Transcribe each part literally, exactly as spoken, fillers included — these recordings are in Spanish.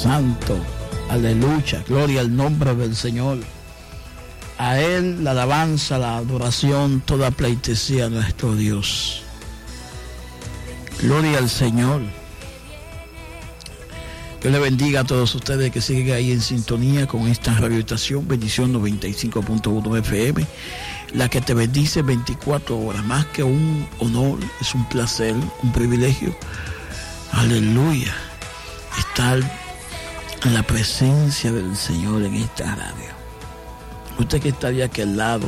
Santo, aleluya, gloria al nombre del Señor. A Él la alabanza, la adoración, toda pleitesía a nuestro Dios. Gloria al Señor. Dios le bendiga a todos ustedes que siguen ahí en sintonía con esta radioestación, Bendición noventa y cinco punto uno F M, la que te bendice veinticuatro horas. Más que un honor, es un placer, un privilegio. Aleluya. Estar en la presencia del Señor en esta radio. Usted que está de aquel lado,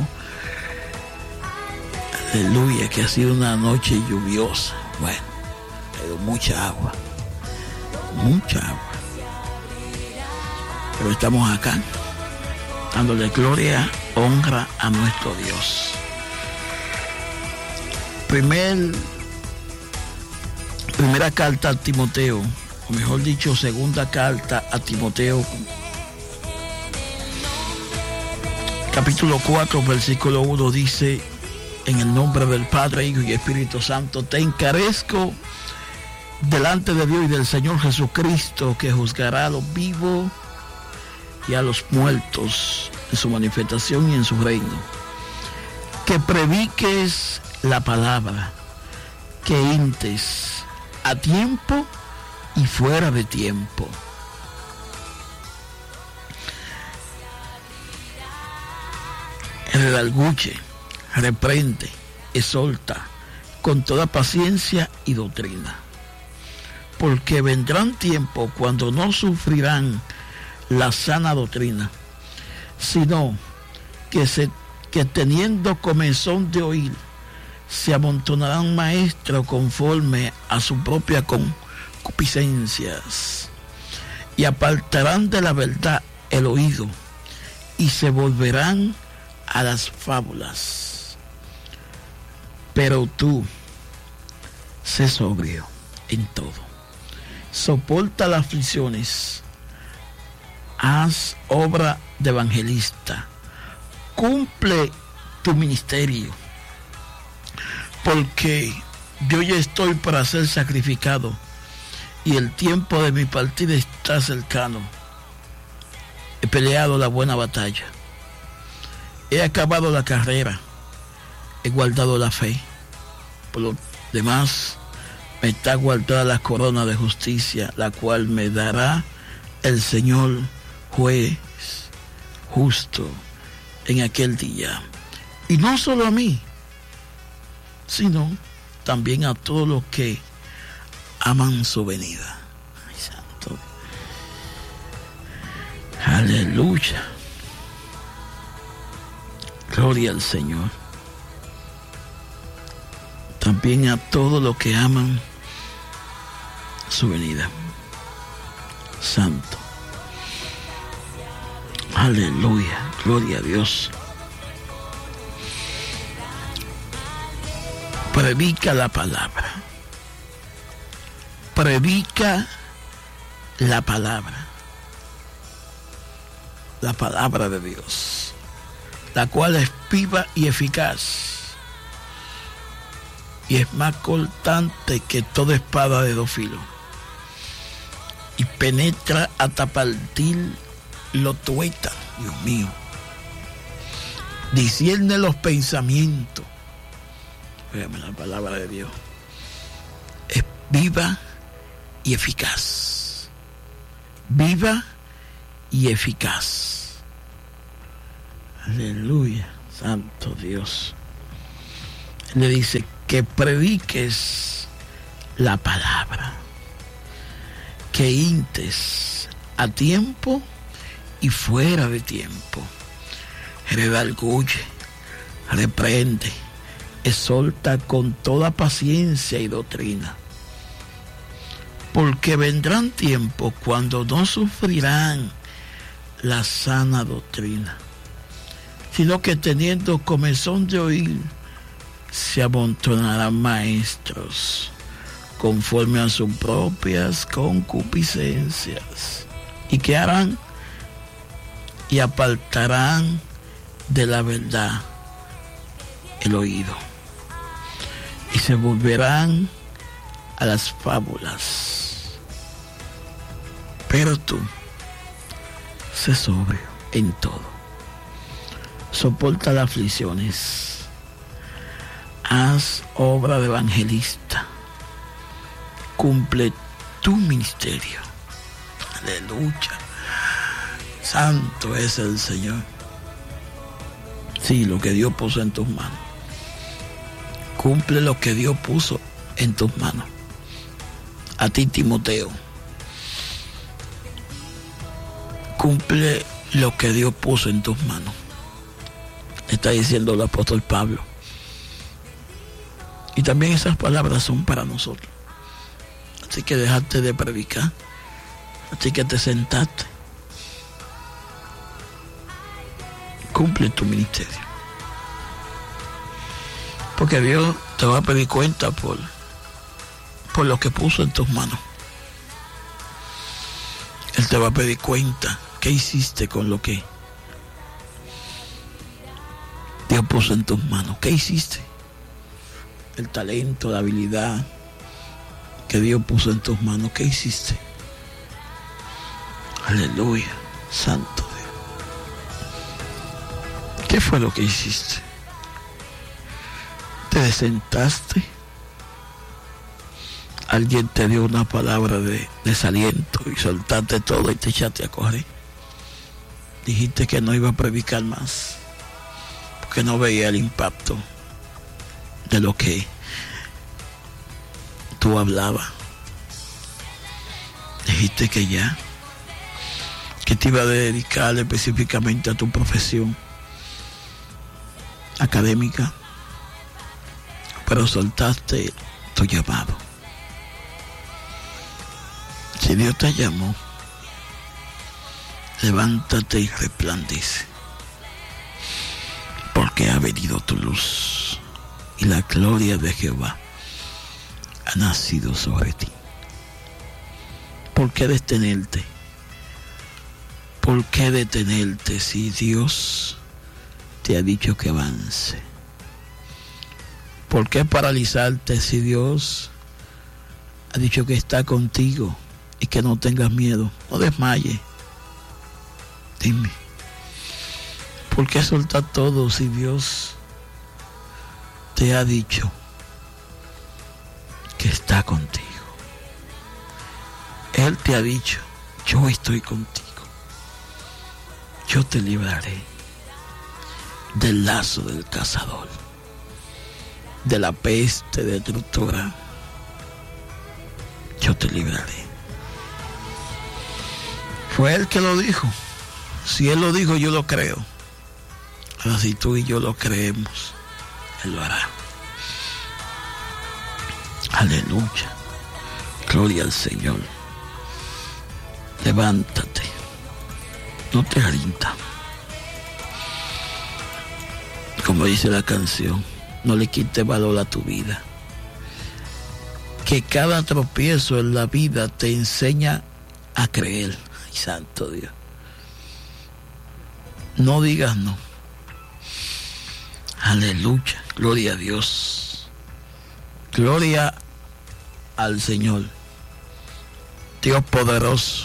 aleluya, que ha sido una noche lluviosa. Bueno, pero mucha agua, mucha agua. Pero estamos acá, dándole gloria, honra a nuestro Dios. Primer, primera carta a Timoteo, o mejor dicho, segunda carta a Timoteo, capítulo cuatro, versículo uno, dice: en el nombre del Padre, Hijo y Espíritu Santo, te encarezco delante de Dios y del Señor Jesucristo, que juzgará a los vivos y a los muertos en su manifestación y en su reino, que prediques la palabra, que intes a tiempo y fuera de tiempo. Redarguye, reprende, exhorta con toda paciencia y doctrina, porque vendrán tiempos cuando no sufrirán la sana doctrina, sino que, se, que teniendo comezón de oír, se amontonarán maestros conforme a su propia concupiscencias, y apartarán de la verdad el oído, y se volverán a las fábulas. Pero tú, sé sobrio en todo, soporta las aflicciones, haz obra de evangelista, cumple tu ministerio, porque yo ya estoy para ser sacrificado y el tiempo de mi partida está cercano. He peleado la buena batalla, he acabado la carrera, he guardado la fe. Por lo demás, me está guardada la corona de justicia, la cual me dará el Señor juez justo en aquel día. Y no solo a mí, sino también a todos los que aman su venida. Ay, santo. Aleluya. Gloria al Señor. También a todos los que aman su venida. Santo. Aleluya. Gloria a Dios. Predica la palabra. Predica la palabra. La palabra de Dios, la cual es viva y eficaz, y es más cortante que toda espada de dos filos, y penetra hasta partir lo tuétano, Dios mío, discierne los pensamientos. Óigame, la palabra de Dios es viva y eficaz, viva y eficaz. Aleluya, santo Dios. Le dice que prediques la palabra, que intes a tiempo y fuera de tiempo, redarguye, reprende, exhorta con toda paciencia y doctrina, porque vendrán tiempos cuando no sufrirán la sana doctrina, sino que teniendo comezón de oír, se amontonarán maestros conforme a sus propias concupiscencias. ¿Y qué harán? Y apartarán de la verdad el oído, y se volverán a las fábulas. Pero tú, sé sobrio en todo. Soporta las aflicciones. Haz obra de evangelista. Cumple tu ministerio. Aleluya. Santo es el Señor. Sí, lo que Dios puso en tus manos. Cumple lo que Dios puso en tus manos. A ti, Timoteo. Cumple lo que Dios puso en tus manos. Está diciendo el apóstol Pablo. Y también esas palabras son para nosotros. Así que dejaste de predicar. Así que te sentaste. Cumple tu ministerio. Porque Dios te va a pedir cuenta por, por lo que puso en tus manos. Él te va a pedir cuenta. ¿Qué hiciste con lo que Dios puso en tus manos? ¿Qué hiciste? El talento, la habilidad que Dios puso en tus manos. ¿Qué hiciste? Aleluya, santo Dios. ¿Qué fue lo que hiciste? ¿Te sentaste? Alguien te dio una palabra de desaliento y soltaste todo y te echaste a correr. Dijiste que no iba a predicar más porque no veía el impacto de lo que tú hablabas. Dijiste que ya, que te iba a dedicar específicamente a tu profesión académica, pero soltaste tu llamado. Si Dios te llamó, levántate y resplandece, porque ha venido tu luz y la gloria de Jehová ha nacido sobre ti. ¿Por qué detenerte? ¿Por qué detenerte si Dios te ha dicho que avance? ¿Por qué paralizarte si Dios ha dicho que está contigo y que no tengas miedo? No desmayes. Dime, ¿por qué soltar todo si Dios te ha dicho que está contigo? Él te ha dicho, yo estoy contigo. Yo te libraré del lazo del cazador, de la peste destructora. Yo te libraré. Fue Él que lo dijo. Si Él lo dijo, yo lo creo. Ahora, si tú y yo lo creemos, Él lo hará. Aleluya. Gloria al Señor. Levántate. No te rindas. Como dice la canción, no le quites valor a tu vida. Que cada tropiezo en la vida te enseña a creer. Ay, santo Dios. No digas no. Aleluya. Gloria a Dios. Gloria al Señor. Dios poderoso.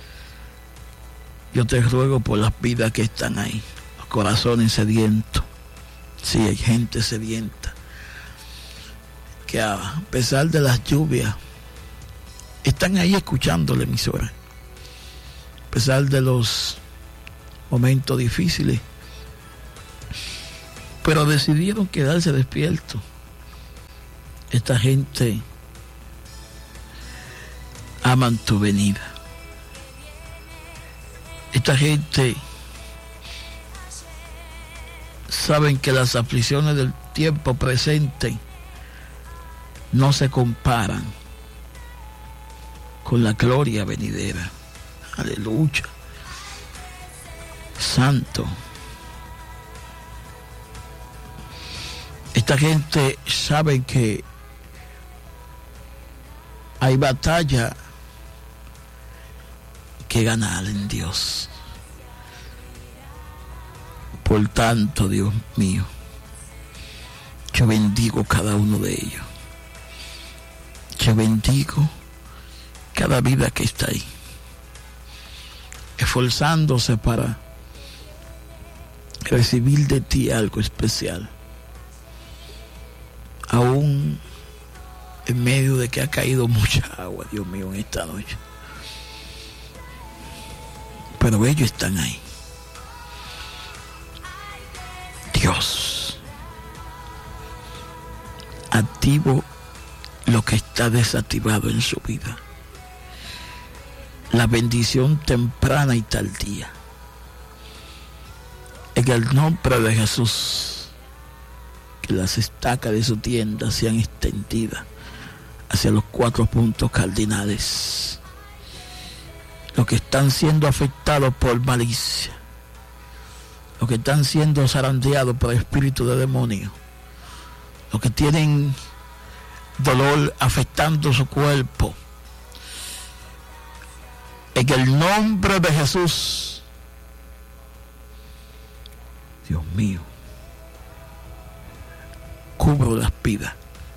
Yo te ruego por las vidas que están ahí. Los corazones sedientos. Sí, hay gente sedienta. Que a pesar de las lluvias, están ahí escuchando la emisora. A pesar de los momentos difíciles, pero decidieron quedarse despiertos. Esta gente aman tu venida. Esta gente saben que las aflicciones del tiempo presente no se comparan con la gloria venidera. Aleluya. Santo. Esta gente sabe que hay batalla que ganar en Dios. Por tanto, Dios mío, yo bendigo cada uno de ellos. Yo bendigo cada vida que está ahí. esforzándose para recibir de ti algo especial, aún en medio de que ha caído mucha agua, Dios mío, en esta noche. Pero ellos están ahí. Dios, activo lo que está desactivado en su vida. La bendición temprana y tardía. En el nombre de Jesús, que las estacas de su tienda sean extendidas hacia los cuatro puntos cardinales. Los que están siendo afectados por malicia, los que están siendo zarandeados por espíritu de demonio, los que tienen dolor afectando su cuerpo, en el nombre de Jesús, Dios mío, cubro las vidas,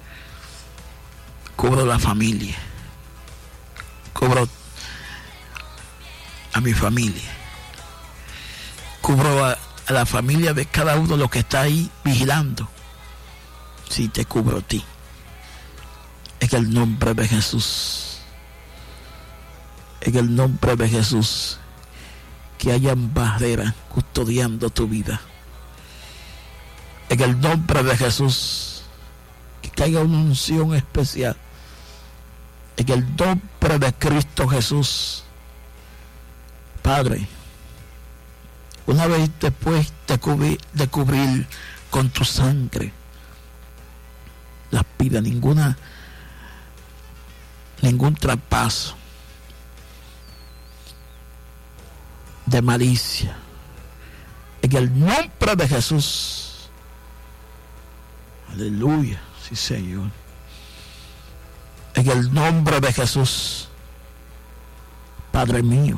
cubro la familia, cubro a mi familia, cubro a, a la familia de cada uno de los que está ahí vigilando. Sí, te cubro a ti, en el nombre de Jesús, en el nombre de Jesús, que hayan barreras custodiando tu vida, en el nombre de Jesús, que caiga una unción especial, en el nombre de Cristo Jesús. Padre, una vez después de cubrir, de cubrir con tu sangre las vidas, ninguna, ningún traspaso de malicia, en el nombre de Jesús. Aleluya, sí, Señor. En el nombre de Jesús, Padre mío,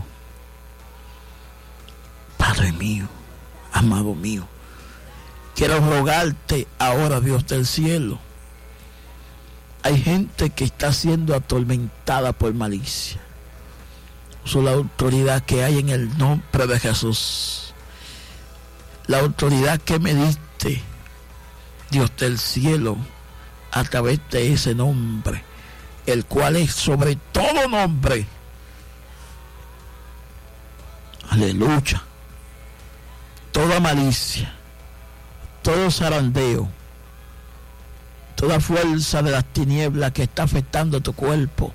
Padre mío, amado mío, quiero rogarte ahora, Dios del cielo. Hay gente que está siendo atormentada por malicia. Uso la autoridad que hay en el nombre de Jesús, la autoridad que me diste, Dios del cielo, a través de ese nombre, el cual es sobre todo nombre. Aleluya. Toda malicia, todo zarandeo, toda fuerza de las tinieblas que está afectando tu cuerpo,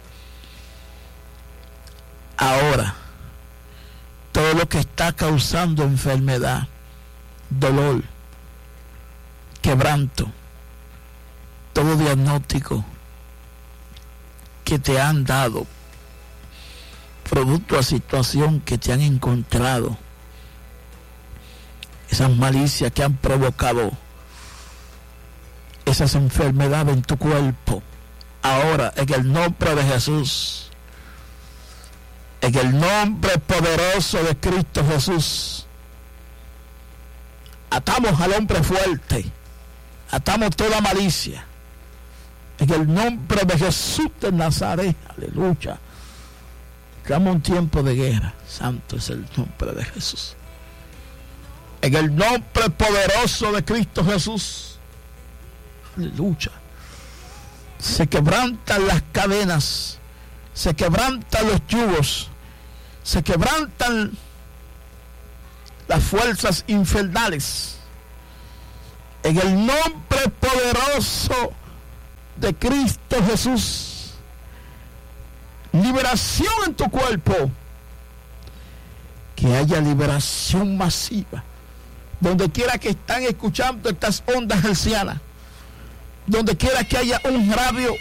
ahora, todo lo que está causando enfermedad, dolor, quebranto, todo diagnóstico que te han dado, producto a situación que te han encontrado, esas malicias que han provocado esas enfermedades en tu cuerpo, ahora en el nombre de Jesús, en el nombre poderoso de Cristo Jesús, atamos al hombre fuerte, atamos toda malicia, en el nombre de Jesús de Nazaret. Aleluya. Estamos en un tiempo de guerra. Santo es el nombre de Jesús. En el nombre poderoso de Cristo Jesús. Aleluya. Se quebrantan las cadenas, se quebrantan los yugos, se quebrantan las fuerzas infernales. En el nombre poderoso de Cristo Jesús. Liberación en tu cuerpo. Que haya liberación masiva. Donde quiera que están escuchando estas ondas hercianas, donde quiera que haya un radio,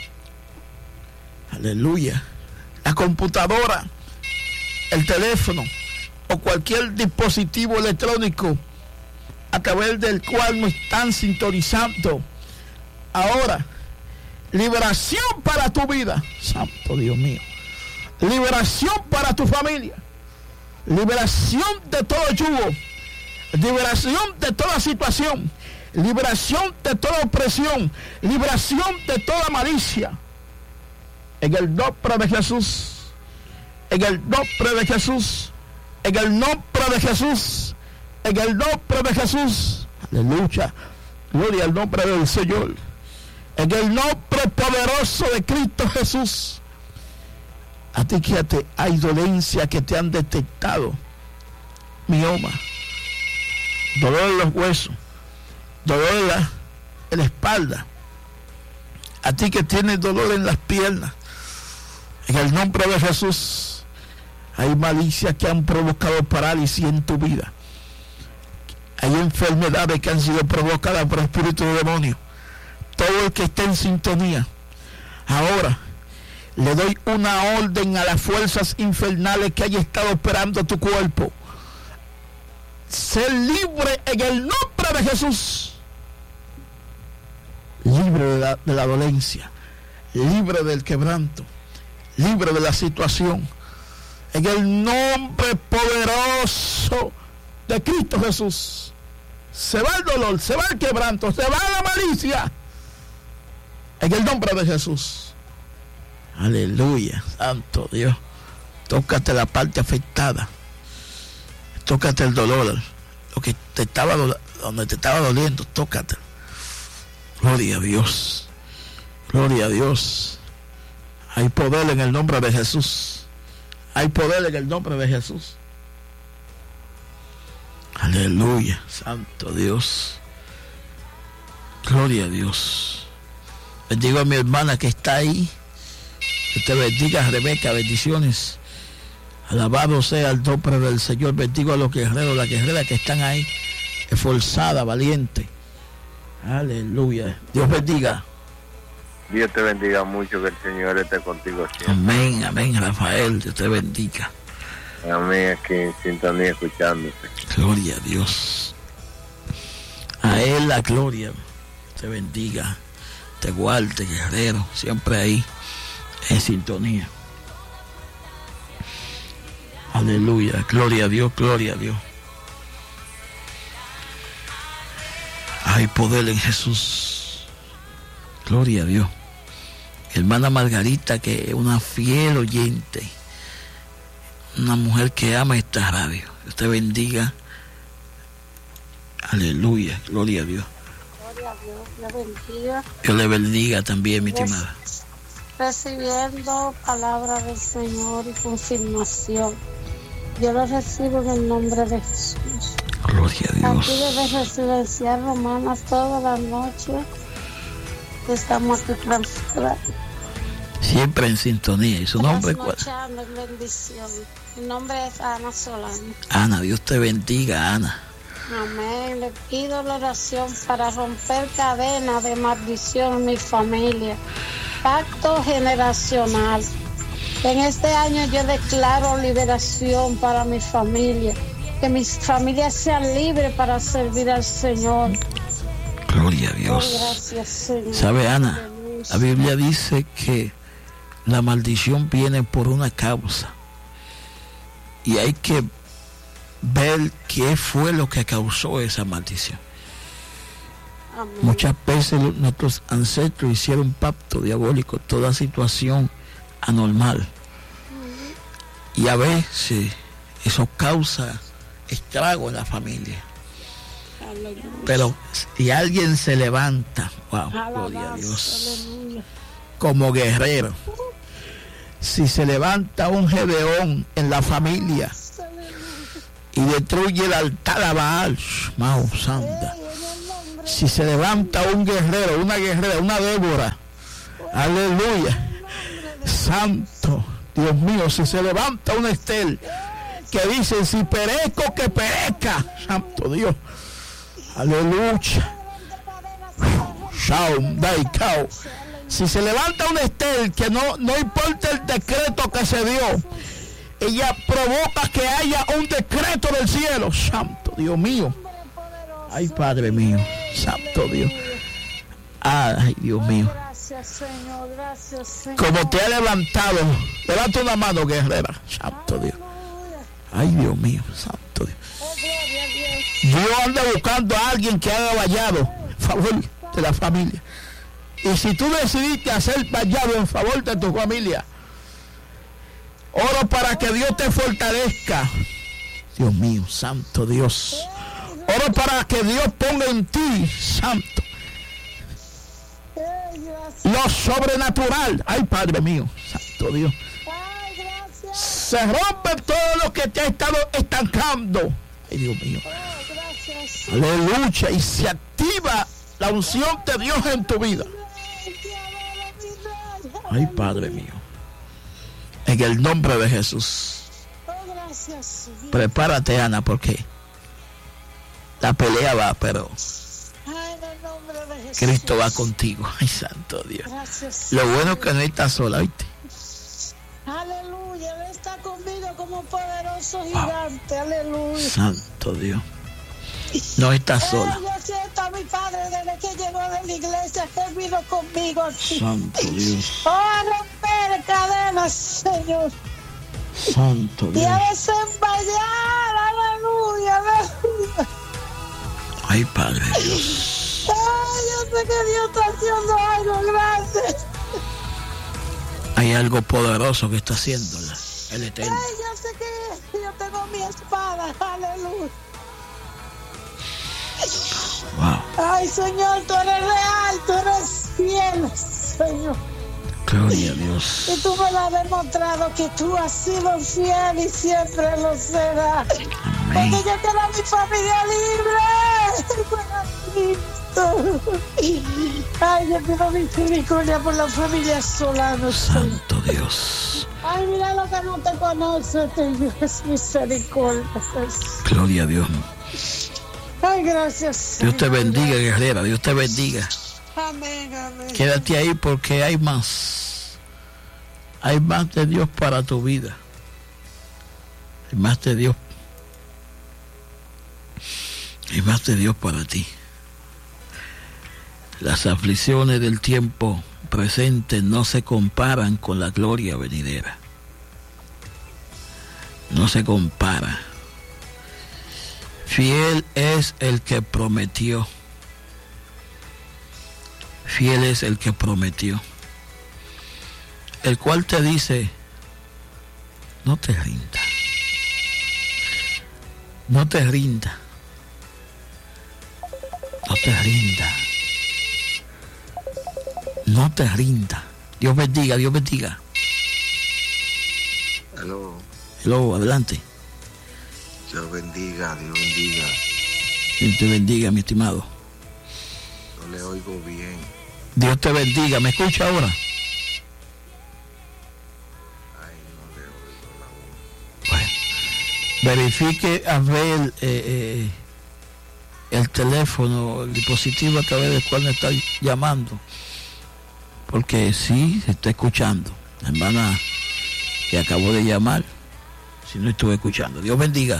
aleluya, la computadora, el teléfono o cualquier dispositivo electrónico a través del cual nos están sintonizando ahora, liberación para tu vida, santo Dios mío, liberación para tu familia, liberación de todo yugo, liberación de toda situación, liberación de toda opresión, liberación de toda malicia, en el nombre de Jesús, en el nombre de Jesús, En el nombre de Jesús. En el nombre de Jesús. Aleluya. Gloria al nombre del Señor. En el nombre poderoso de Cristo Jesús. A ti que te, hay dolencia que te han detectado. Mioma. Dolor en los huesos. Dolor en la, en la espalda. A ti que tienes dolor en las piernas. En el nombre de Jesús. Hay malicias que han provocado parálisis en tu vida. Hay enfermedades que han sido provocadas por espíritu de demonio. Todo el que esté en sintonía. Ahora le doy una orden a las fuerzas infernales que haya estado operando tu cuerpo. Ser libre en el nombre de Jesús. Libre de la, de la dolencia. Libre del quebranto. Libre de la situación. En el nombre poderoso de Cristo Jesús. Se va el dolor, se va el quebranto, se va la malicia. En el nombre de Jesús. Aleluya, santo Dios. Tócate la parte afectada. Tócate el dolor. Lo que te estaba, donde te estaba doliendo, tócate. Gloria a Dios. Gloria a Dios. Hay poder en el nombre de Jesús. Hay poder en el nombre de Jesús. Aleluya, santo Dios. Gloria a Dios. Bendigo a mi hermana que está ahí. Que te bendiga, Rebeca, bendiciones. Alabado sea el nombre del Señor. Bendigo a los guerreros, las guerreras que están ahí, esforzada, valiente. Aleluya. Dios bendiga. Dios te bendiga mucho, que el Señor esté contigo siempre. Amén, amén, Rafael, Dios te bendiga. Amén, aquí en sintonía escuchándote. Gloria a Dios. A Él la gloria. Te bendiga, te guarde, guerrero, siempre ahí en sintonía. Aleluya, gloria a Dios, gloria a Dios. Hay poder en Jesús. Gloria a Dios. Hermana Margarita, que es una fiel oyente, una mujer que ama esta radio. Dios te bendiga. Aleluya, gloria a Dios. Gloria a Dios, le bendiga. Dios le bendiga también, mi estimada. Recibiendo palabra del Señor y confirmación. Yo lo recibo en el nombre de Jesús. Gloria a Dios. Aquí desde Residencial Romana todas las noches estamos aquí transformados. Siempre en sintonía. ¿Y su nombre cuál? En bendición. Mi nombre es Ana Solano. Ana, Dios te bendiga, Ana. Amén. Le pido la oración para romper cadenas de maldición en mi familia. Pacto generacional. En este año yo declaro liberación para mi familia. Que mis familias sean libres para servir al Señor. Gloria a Dios. Oh, gracias, Señor. ¿Sabe, Ana? La Biblia dice que la maldición viene por una causa. Y hay que ver qué fue lo que causó esa maldición. Amén. Muchas veces nuestros ancestros hicieron un pacto diabólico, toda situación anormal. Uh-huh. Y a veces eso causa estrago en la familia. Aleluya. Pero si alguien se levanta, wow, gloria a Dios, aleluya, como guerrero, si se levanta un Gedeón en la familia y destruye el altar a Baal, Mao Santa, si se levanta un guerrero, una guerrera, una Débora, aleluya, santo, Dios mío, si se levanta un Estel que dice, si perezco, que perezca, santo Dios, aleluya, Shaum, Daikao. Si se levanta un Estel que no, no importa el decreto que se dio, ella provoca que haya un decreto del cielo. Santo Dios mío. Ay, Padre mío. Santo Dios. Ay, Dios mío. Gracias, Señor. Gracias, Señor. Como te ha levantado, levanta una mano, guerrera. Santo Dios. Ay, Dios mío. Santo Dios. Dios anda buscando a alguien que haga vallado en favor de la familia. Y si tú decidiste hacer vallado en favor de tu familia, oro para que Dios te fortalezca Dios mío, santo Dios. Oro para que Dios ponga en ti, santo, lo sobrenatural. Ay, Padre mío, santo Dios. Se rompe todo lo que te ha estado estancando. Ay, Dios mío. Aleluya. Y se activa la unción de Dios en tu vida. Ay, Padre mío. En el nombre de Jesús. Prepárate, Ana, porque la pelea va, pero Cristo va contigo. Ay, santo Dios. Lo bueno es que no estás sola, ¿viste? Aleluya, Él está conmigo como poderoso gigante. Wow. Aleluya. Santo Dios. No estás sola. Yo siento a mi padre desde que llegó de la iglesia, que vino conmigo aquí. Santo Dios. Oh, a romper cadenas, Señor. Santo Dios. Y a desembayar. Aleluya, aleluya. Ay, Padre Dios. Ay, yo sé que Dios está haciendo algo grande. Hay algo poderoso que está haciendo el Eterno. Ay, yo sé que yo tengo mi espada. Aleluya. Wow. Ay, Señor, tú eres real, tú eres fiel, Señor. Gloria a Dios. Y tú me lo has demostrado que tú has sido fiel y siempre lo serás. Amén. Porque yo quiero a mi familia libre. Ay, yo pido misericordia por la familia Solano. Santo Dios. Ay, mira lo que no te conoce, Señor, es misericordia. Gloria a Dios. Ay, gracias. Dios te bendiga, guerrera. Dios te bendiga. Amén, amén. Quédate ahí porque hay más. Hay más de Dios para tu vida. Hay más de Dios. Hay más de Dios para ti. Las aflicciones del tiempo presente no se comparan con la gloria venidera. No se compara. Fiel es el que prometió. Fiel es el que prometió. El cual te dice, no te rindas. No te rindas. No te rindas. No te rindas. Dios bendiga, Dios bendiga. Hello. Hello, adelante. Dios bendiga, Dios bendiga. Dios te bendiga, mi estimado. No le oigo bien. Dios te bendiga. ¿Me escucha ahora? Ay, no le oigo la voz. Bueno, verifique a ver eh, eh, el teléfono, el dispositivo a través del cual me está llamando. Porque sí, se está escuchando. La hermana que acabó de llamar, si no estuve escuchando. Dios bendiga.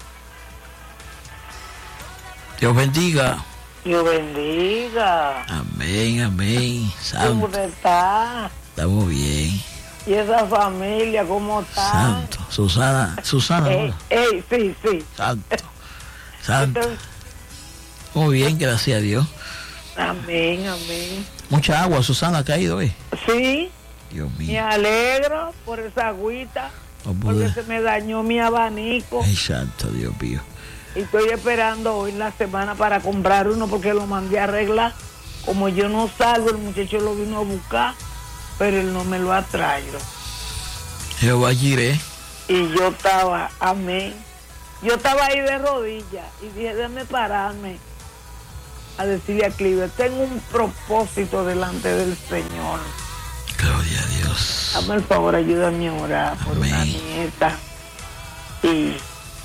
Dios bendiga. Dios bendiga. Amén, amén. ¿Cómo Santo. está? Estamos bien. ¿Y esa familia cómo está? Santo. Susana, Susana. Ey, ¿no? ey, sí, sí. Santo. Santo. Muy bien, gracias a Dios. Amén, amén. Mucha agua, Susana, ha caído hoy. Sí, Dios me mío. alegro por esa agüita, No porque pude. se me dañó mi abanico. Ay, santo Dios mío. Y estoy esperando hoy la semana para comprar uno porque lo mandé a arreglar. Como yo no salgo, el muchacho lo vino a buscar, pero él no me lo ha traído. Jehová Jireh. Y yo estaba, amén. Yo estaba ahí de rodillas y dije, déjame pararme a decirle a Clive, tengo un propósito delante del Señor. Gloria a Dios. Dame el favor, ayúdame a orar por Amén. una nieta. Y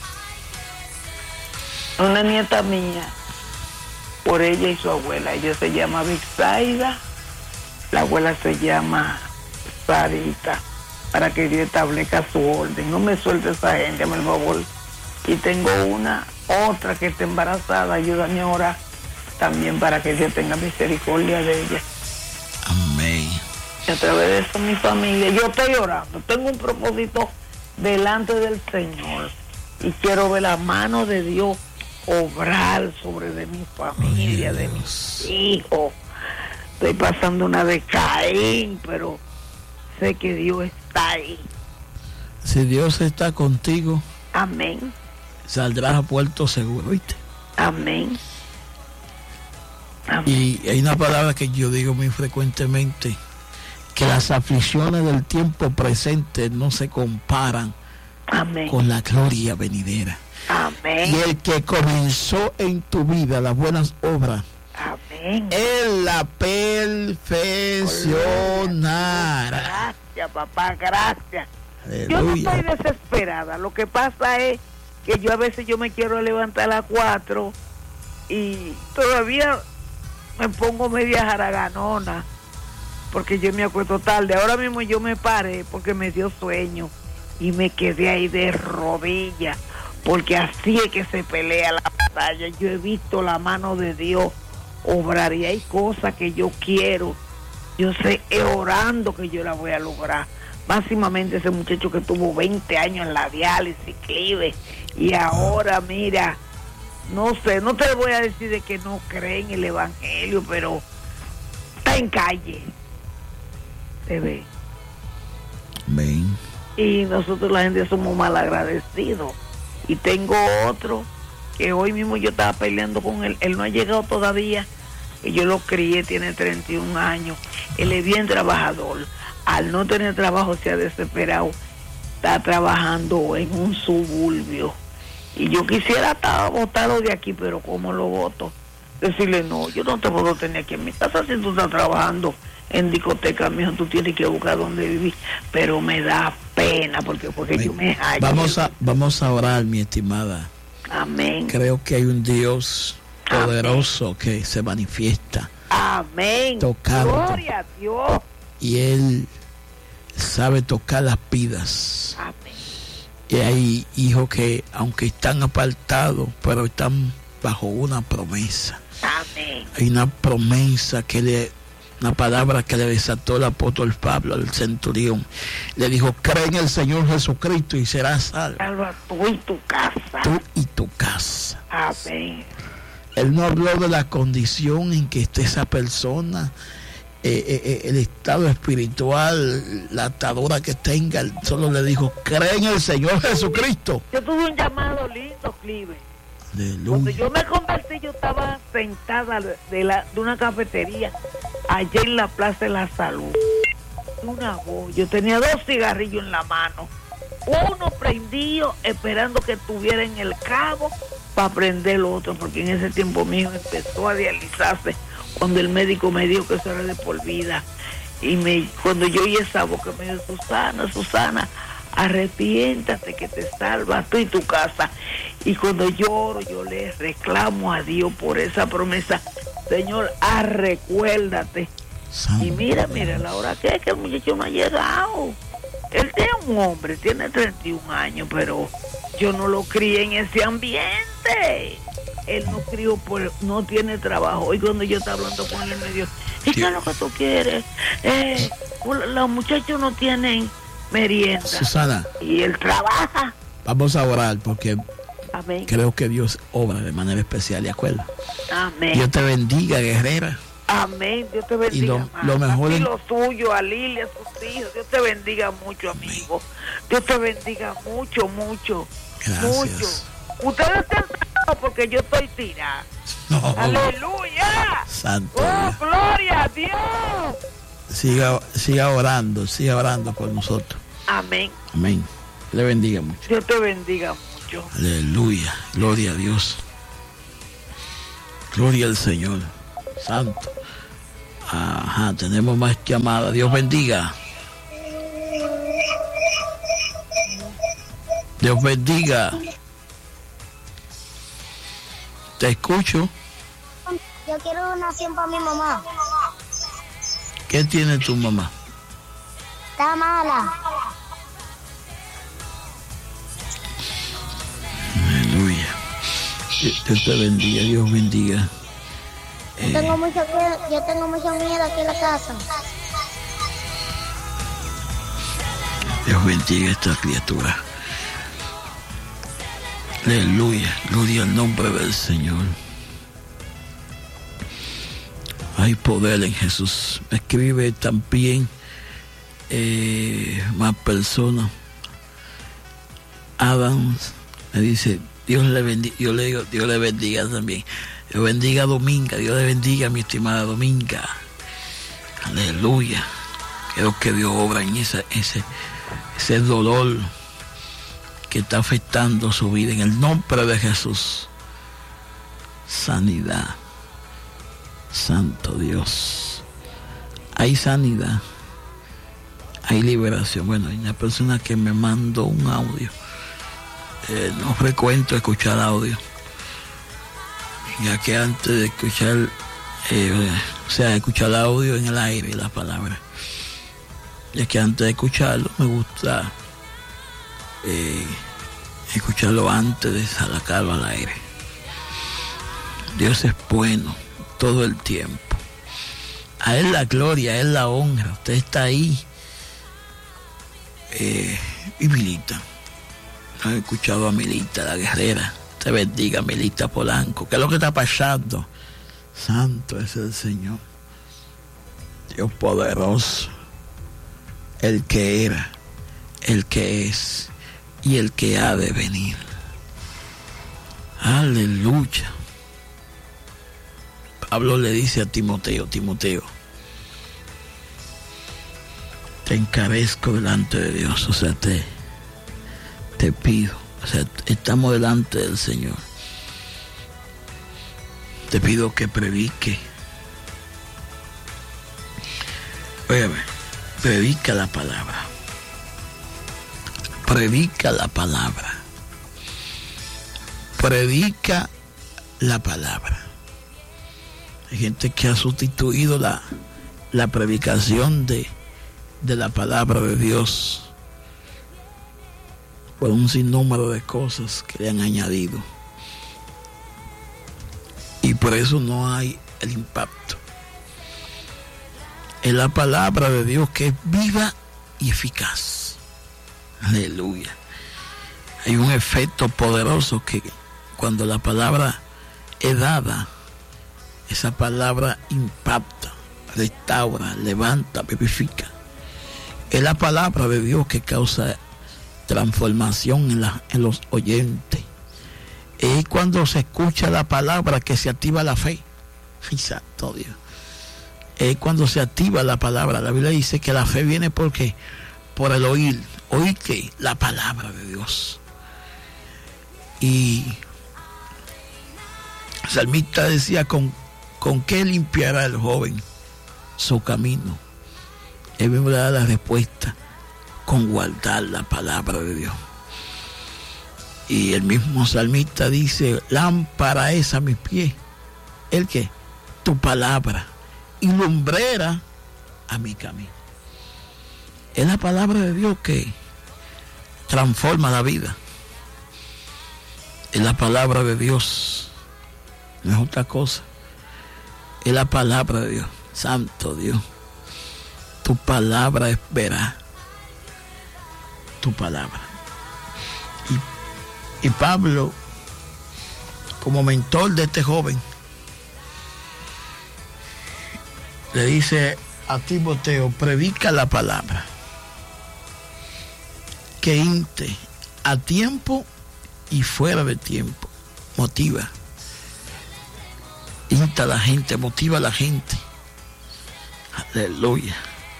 una nieta mía, por ella y su abuela. Ella se llama Vixaida, la abuela se llama Sarita, para que Dios establezca su orden. No me suelte esa gente, hazme el favor. Y tengo una, otra que está embarazada, ayúdame a orar también para que Dios tenga misericordia de ella. Amén. Y a través de eso mi familia, yo estoy orando, tengo un propósito delante del Señor y quiero ver la mano de Dios obrar sobre de mi familia, de mis hijos. Estoy pasando una de Caín, pero sé que Dios está ahí. Si Dios está contigo, Amén. saldrás a puerto seguro, ¿viste? Amén. Amén. Y hay una palabra que yo digo muy frecuentemente, que las aflicciones del tiempo presente no se comparan Amén. con la gloria venidera. Amén. Y el que comenzó en tu vida las buenas obras, Amén. Él la perfeccionará. Gracias, papá, gracias. Aleluya. Yo no estoy desesperada. Lo que pasa es que yo a veces yo me quiero levantar a las cuatro y todavía me pongo media jaraganona porque yo me acuesto tarde. Ahora mismo yo me paré porque me dio sueño y me quedé ahí de rodillas, porque así es que se pelea la batalla. Yo he visto la mano de Dios obrar y hay cosas que yo quiero, yo sé, es orando que yo la voy a lograr. Máximamente ese muchacho que tuvo veinte años en la diálisis, Clive, y ahora mira, no sé, no te voy a decir de que no cree en el evangelio, pero está en calle, se ve. Amén. Y nosotros la gente somos mal agradecidos. Y tengo otro que hoy mismo yo estaba peleando con él, él no ha llegado todavía, que yo lo crié, tiene treinta y un años, él es bien trabajador, al no tener trabajo se ha desesperado, está trabajando en un suburbio, y yo quisiera estar botado de aquí, pero ¿cómo lo voto? Decirle, no, yo no te puedo tener aquí en mi casa si tú estás trabajando en discoteca, mijo, tú tienes que buscar dónde vivir, pero me da pena porque porque Amén. yo me hallo. Vamos a, vamos a orar, mi estimada. Amén. Creo que hay un Dios poderoso Amén. Que se manifiesta. Amén. Tocando. Gloria a Dios. Y Él sabe tocar las vidas. Amén. Y hay hijos que, aunque están apartados, pero están bajo una promesa. Amén. Hay una promesa que le, una palabra que le desató el apóstol Pablo al centurión. Le dijo, cree en el Señor Jesucristo y serás salvo. Salva tú y tu casa. Tú y tu casa. Amén. Él no habló de la condición en que esté esa persona, eh, eh, el estado espiritual, la atadura que tenga. Él solo le dijo, cree en el Señor Jesucristo. Yo tuve un llamado lindo, Clive. Aleluya. Cuando yo me convertí, yo estaba sentada de, la, de una cafetería allá en la Plaza de la Salud. Una voz, yo tenía dos cigarrillos en la mano, uno prendido esperando que estuviera en el cabo para prender el otro, porque en ese tiempo mío empezó a dializarse cuando el médico me dijo que eso era de por vida. Y me, cuando yo oí esa voz que me dijo, Susana, Susana, arrepiéntate que te salvas tú y tu casa. Y cuando lloro, yo le reclamo a Dios por esa promesa. Señor, ah, recuérdate. Santo. Y mira, mira, la hora que es que el muchacho no ha llegado. Él tiene un hombre, tiene treinta y un años, pero yo no lo crié en ese ambiente. Él no crió, por, no tiene trabajo. Y cuando yo estaba hablando con él, me dijo, ¿y qué es lo que tú quieres? Eh, los muchachos no tienen merienda. Susana. Y él trabaja. Vamos a orar porque Amén. creo que Dios obra de manera especial, ¿de acuerdo? Amén. Dios te bendiga, guerrera. Amén. Dios te bendiga. Y lo, más. lo mejor a ti, es... lo suyo, a Lili, a sus hijos. Dios te bendiga mucho, amigo. Dios te bendiga mucho, mucho. Gracias. Mucho. Ustedes están tranquilos porque yo estoy tirada. No. Aleluya. Santo Oh, Dios. gloria a Dios. Siga, siga orando, siga orando por nosotros. Amén. Amén. Le bendiga mucho. Dios te bendiga mucho. Aleluya. Gloria a Dios. Gloria al Señor. Santo. Ajá, tenemos más llamadas. Dios bendiga. Dios bendiga. Te escucho. Yo quiero donación para mi mamá. ¿Qué tiene tu mamá? Está mala. Aleluya. Dios te bendiga, Dios bendiga. Yo Eh, tengo mucho miedo, yo tengo mucho miedo aquí en la casa. Dios bendiga a esta criatura. Aleluya, gloria al nombre del Señor. Hay poder en Jesús. Me escribe también eh, más personas. Adams me dice, Dios le bendiga, yo le digo, Dios le bendiga también. Dios bendiga a Dominga, Dios le bendiga a mi estimada Dominga. Aleluya. Creo que Dios obra en esa, ese, ese dolor que está afectando su vida. En el nombre de Jesús. Sanidad. Santo Dios. Hay sanidad. Hay liberación. Bueno, hay una persona que me mandó un audio. Eh, no frecuento escuchar audio. Ya que antes de escuchar, eh, o sea, escuchar audio en el aire, las palabras. Ya que antes de escucharlo me gusta eh, escucharlo antes de sacarlo al aire. Dios es bueno todo el tiempo. A Él la gloria, a Él la honra. Usted está ahí. Eh, y Milita. No he escuchado a Milita, la guerrera. Te bendiga, Milita Polanco. ¿Qué es lo que está pasando? Santo es el Señor. Dios poderoso. El que era, el que es y el que ha de venir. Aleluya. Pablo le dice a Timoteo, Timoteo, te encarezco delante de Dios, o sea, te, te pido, o sea, estamos delante del Señor. Te pido que predique. Óyeme. Predica la palabra. Predica la palabra. Predica la palabra. Hay gente que ha sustituido la, la predicación de, de la palabra de Dios por un sinnúmero de cosas que le han añadido. Y por eso no hay el impacto. Es la palabra de Dios que es viva y eficaz. Aleluya. Hay un efecto poderoso que cuando la palabra es dada, esa palabra impacta, restaura, levanta, vivifica. Es la palabra de Dios que causa transformación en, la, en los oyentes. Es cuando se escucha la palabra que se activa la fe. Ay, santo Dios. Es cuando se activa la palabra. La Biblia dice que la fe viene porque por el oír. ¿Oír qué? La palabra de Dios. Y el salmista decía, ¿con, con qué limpiará el joven su camino? Él me da la respuesta, con guardar la palabra de Dios. Y el mismo salmista dice, lámpara es a mis pies. ¿El qué? Tu palabra. Y lumbrera a mi camino. Es la palabra de Dios que transforma la vida. Es la palabra de Dios. No es otra cosa. Es la palabra de Dios. Santo Dios. Tu palabra es veraz. Tu palabra. Y, y Pablo, como mentor de este joven, le dice a Timoteo, predica la palabra, que inte a tiempo y fuera de tiempo. Motiva. Insta a la gente, motiva a la gente. Aleluya.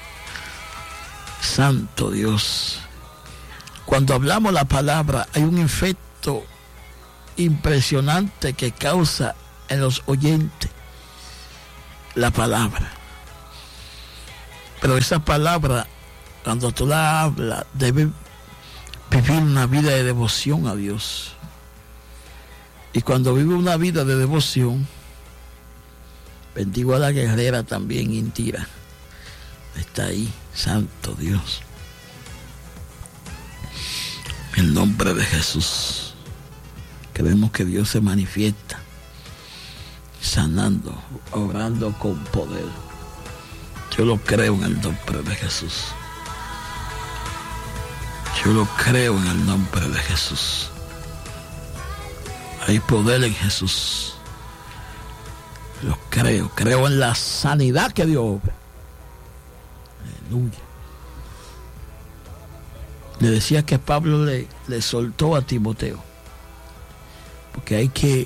Santo Dios. Cuando hablamos la palabra, hay un efecto impresionante que causa en los oyentes la palabra. Pero esa palabra, cuando tú la hablas, debe vivir una vida de devoción a Dios. Y cuando vive una vida de devoción, bendigo a la guerrera también, Intira. Está ahí, Santo Dios. En el nombre de Jesús, creemos que Dios se manifiesta, sanando, obrando con poder. Yo lo creo en el nombre de Jesús. Yo lo creo en el nombre de Jesús. Hay poder en Jesús. Lo creo. Creo en la sanidad que Dios obra. Aleluya. Le decía que Pablo le, le soltó a Timoteo Porque hay que,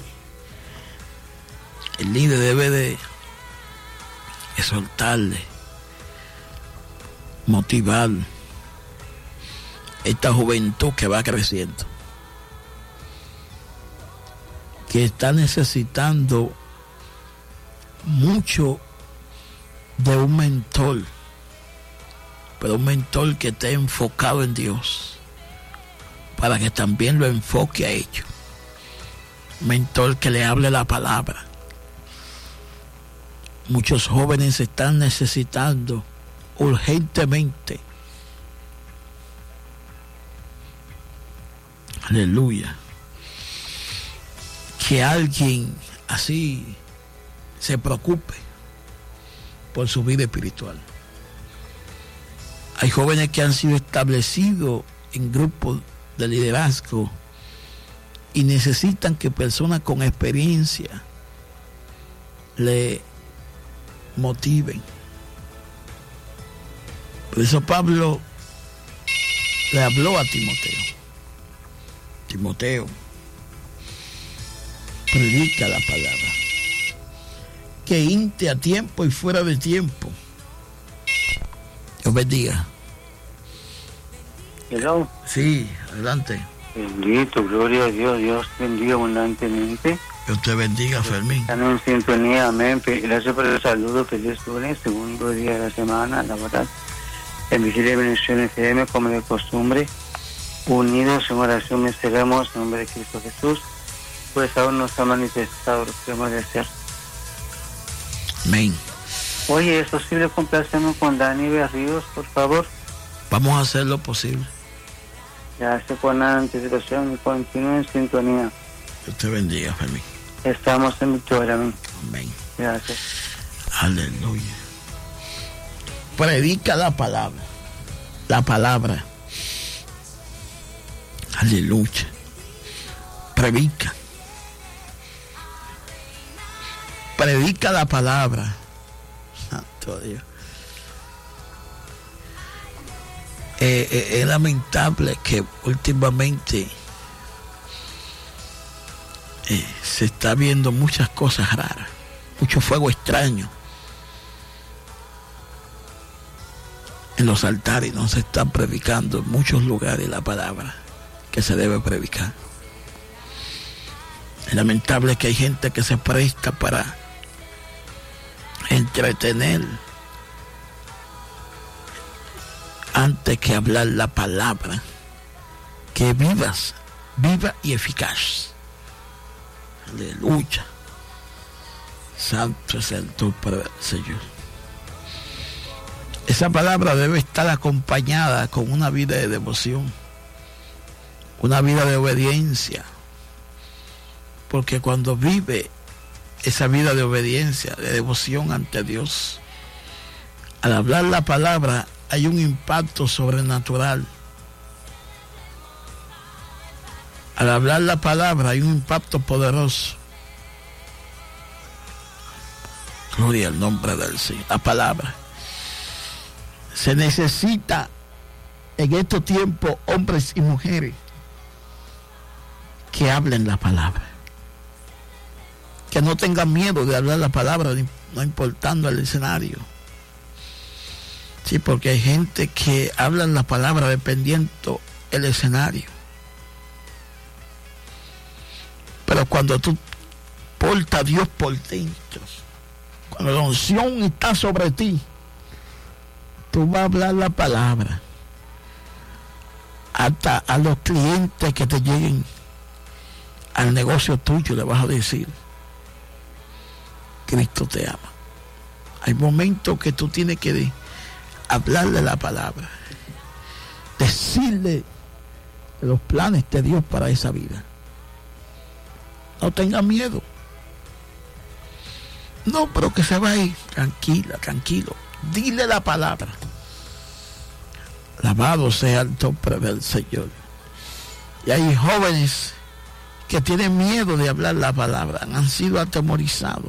el líder debe de exhortarle, motivar esta juventud que va creciendo, que está necesitando mucho de un mentor, pero un mentor que esté enfocado en Dios, para que también lo enfoque a ellos. Un mentor que le hable la palabra. Muchos jóvenes están necesitando urgentemente, aleluya, que alguien así se preocupe por su vida espiritual. Hay jóvenes que han sido establecidos en grupos de liderazgo y necesitan que personas con experiencia le motiven. Por eso Pablo le habló a Timoteo: Timoteo, predica la palabra, que inte a tiempo y fuera de tiempo. Dios bendiga. Hello. Sí, adelante. Bendito, gloria a Dios, Dios bendiga abundantemente. Dios te bendiga, Fermín. Están en sintonía, amén. Gracias por el saludo, feliz lunes, segundo día de la semana, la verdad. En Vigilia y Bendiciones F M, como de costumbre, unidos en oración, mencionamos en nombre de Cristo Jesús, pues aún nos ha manifestado lo que hemos de hacer. Amén. Oye, ¿es posible complacernos con Dani Berríos, por favor? Vamos a hacer lo posible. Gracias por la anticipación y continúen en sintonía. Dios te bendiga, Fermín. Estamos en victoria, amén. Amén. Gracias. Aleluya. Predica la palabra. La palabra. Aleluya. Predica. Predica la palabra. Santo Dios. Eh, eh, es lamentable que últimamente eh, se está viendo muchas cosas raras, mucho fuego extraño en los altares. No se está predicando en muchos lugares la palabra que se debe predicar. Es lamentable que hay gente que se presta para entretener antes que hablar la palabra, que vivas, viva y eficaz. Aleluya. Santo es el nombre del Señor. Esa palabra debe estar acompañada con una vida de devoción, una vida de obediencia, porque cuando vive esa vida de obediencia, de devoción ante Dios, al hablar la palabra hay un impacto sobrenatural. Al hablar la palabra hay un impacto poderoso. Gloria al nombre del Señor. La palabra. Se necesita en estos tiempos hombres y mujeres que hablen la palabra. Que no tengan miedo de hablar la palabra, no importando el escenario. Sí, porque hay gente que habla la palabra dependiendo el escenario. Pero cuando tú portas a Dios por dentro, cuando la unción está sobre ti, tú vas a hablar la palabra. Hasta a los clientes que te lleguen al negocio tuyo le vas a decir: Cristo te ama. Hay momentos que tú tienes que hablarle la palabra, decirle de los planes de Dios para esa vida. No tenga miedo. No, pero que se va a ir. Tranquila, tranquilo. Dile la palabra. Alabado sea el nombre del Señor. Y hay jóvenes que tienen miedo de hablar la palabra, han sido atemorizados.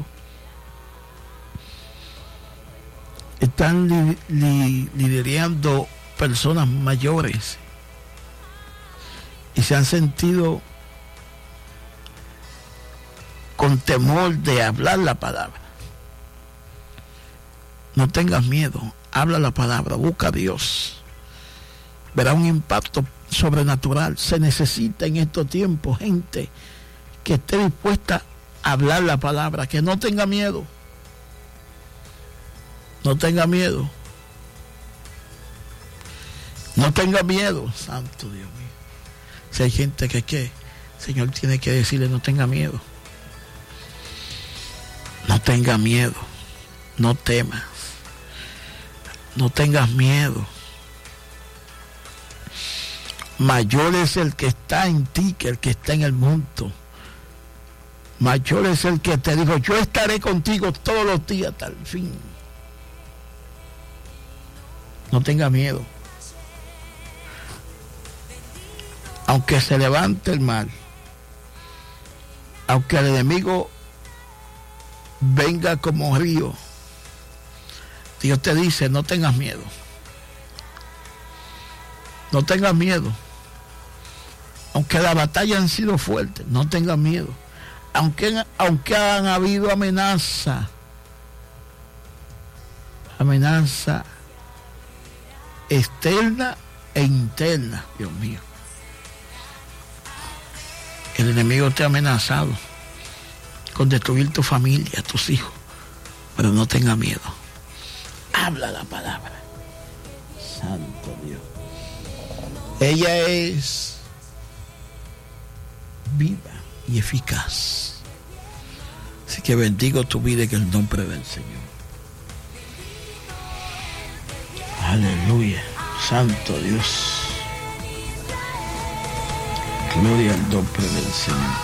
Están li, li, liderando personas mayores y se han sentido con temor de hablar la palabra. No tengas miedo, habla la palabra, busca a Dios. Verá un impacto sobrenatural. Se necesita en estos tiempos gente que esté dispuesta a hablar la palabra, que no tenga miedo. No tenga miedo. No tenga miedo, santo Dios mío. Si hay gente que, que el Señor tiene que decirle, no tenga miedo. No tenga miedo. No temas. No tengas miedo. Mayor es el que está en ti que el que está en el mundo. Mayor es el que te dijo, yo estaré contigo todos los días hasta el fin. No tenga miedo. Aunque se levante el mal, aunque el enemigo venga como río, Dios te dice, no tengas miedo. No tengas miedo. Aunque la batalla han sido fuertes, no tengas miedo. Aunque, aunque han habido amenaza, amenaza externa e interna, Dios mío. El enemigo te ha amenazado con destruir tu familia, tus hijos, pero no tenga miedo. Habla la palabra. Santo Dios. Ella es viva y eficaz. Así que bendigo tu vida en el nombre del Señor. Aleluya. Santo Dios. Gloria al nombre del Señor.